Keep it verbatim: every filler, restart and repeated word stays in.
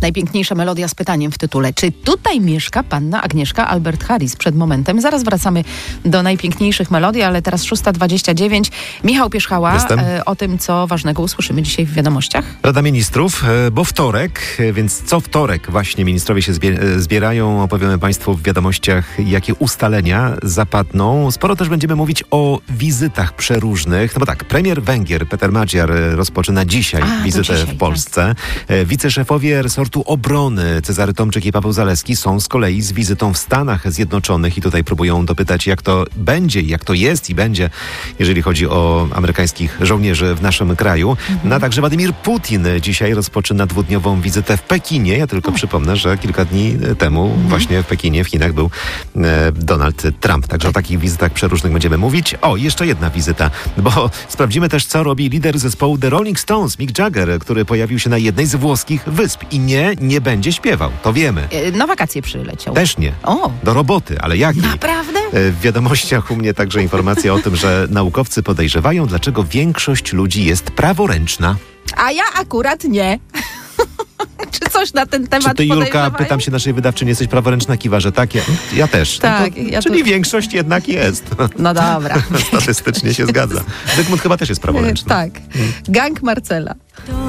Najpiękniejsza melodia z pytaniem w tytule. Czy tutaj mieszka panna Agnieszka Albert Harris? Przed momentem. Zaraz wracamy do najpiękniejszych melodii, ale teraz szósta dwadzieścia dziewięć. Michał Pierzchała e, o tym, co ważnego usłyszymy dzisiaj w wiadomościach. Rada Ministrów, e, bo wtorek, e, więc co wtorek właśnie ministrowie się zbie- e, zbierają. Opowiemy Państwu w wiadomościach, jakie ustalenia zapadną. Sporo też będziemy mówić o wizytach przeróżnych. No bo tak, premier Węgier Peter Magyar rozpoczyna dzisiaj A, wizytę dzisiaj, w Polsce. Tak. Wiceszefowie resortu obrony Cezary Tomczyk i Paweł Zalewski są z kolei z wizytą w Stanach Zjednoczonych i tutaj próbują dopytać, jak to będzie, jak to jest i będzie, jeżeli chodzi o amerykańskich żołnierzy w naszym kraju. Mhm. No a także Władimir Putin dzisiaj rozpoczyna dwudniową wizytę w Pekinie. Ja tylko o. przypomnę, że kilka dni temu mhm. właśnie w Pekinie, w Chinach był e, Donald Trump. Także tak. o takich wizytach przeróżnych będziemy mówić. O, jeszcze jedna wizyta, bo sprawdzimy też, co robi lider zespołu The Rolling Stones, Mick Jagger, który pojawił się na jednej z włoskich wysp i nie, nie będzie śpiewał. To wiemy. E, na wakacje przyleciał. Też nie. O. Do roboty, ale jakiej? Naprawdę? E, w wiadomościach u mnie także informacja o tym, że naukowcy podejrzewają, dlaczego większość ludzi jest praworęczna. A ja akurat nie. Czy coś na ten temat Czy ty, Julka, podejrzewają? pytam się naszej wydawczyni, jesteś praworęczna? Kiwa, że tak. Ja, ja też. Tak. No to, ja czyli to... większość jednak jest. No dobra. Statystycznie się zgadza. Zygmunt chyba też jest praworęczny. Tak. Gang Marcela.